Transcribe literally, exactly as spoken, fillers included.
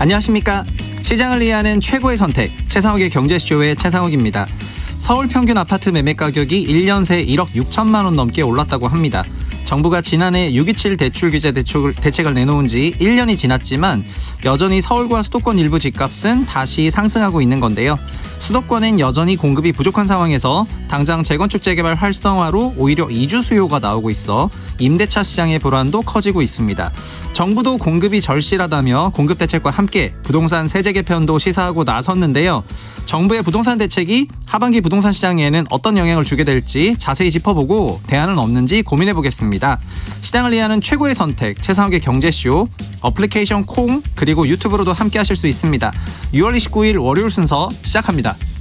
안녕하십니까. 시장을 이해하는 최고의 선택, 최상욱의 경제쇼의 최상욱입니다. 서울 평균 아파트 매매 가격이 일 년 새 일억 육천만 원 넘게 올랐다고 합니다. 정부가 지난해 육 이칠 대출 규제 대책을 내놓은 지 일 년이 지났지만 여전히 서울과 수도권 일부 집값은 다시 상승하고 있는 건데요. 수도권은 여전히 공급이 부족한 상황에서 당장 재건축 재개발 활성화로 오히려 이주 수요가 나오고 있어 임대차 시장의 불안도 커지고 있습니다. 정부도 공급이 절실하다며 공급 대책과 함께 부동산 세제 개편도 시사하고 나섰는데요. 정부의 부동산 대책이 하반기 부동산 시장에는 어떤 영향을 주게 될지 자세히 짚어보고 대안은 없는지 고민해보겠습니다. 시장을 이해하는 최고의 선택, 최상욱의 경제쇼, 어플리케이션 콩 그리고 유튜브로도 함께 하실 수 있습니다. 유월 이십구일 월요일 순서 시작합니다.